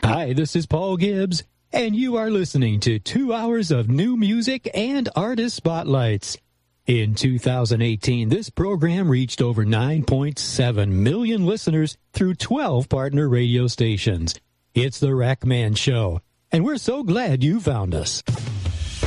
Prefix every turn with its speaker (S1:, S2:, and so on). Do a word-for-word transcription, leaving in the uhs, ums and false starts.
S1: Hi, this is Paul Gibbs, and you are listening to two hours of new music and artist spotlights. In two thousand eighteen, this program reached over nine point seven million listeners through twelve partner radio stations. It's the Rackman Show, and we're so glad you found us.